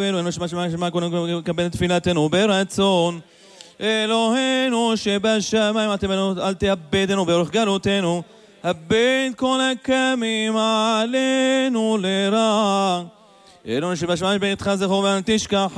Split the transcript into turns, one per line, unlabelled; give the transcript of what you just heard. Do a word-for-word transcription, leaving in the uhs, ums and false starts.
אלוהינו שבשמיים שמע קבל את תפילתנו ברצון. אלוהינו שבשמיים אל תאבדנו, אל תאבדנו באורך גלותנו, הבט כל הקמים עלינו לרע. אלוהינו שבשמיים ביתך זכור ואל תשכח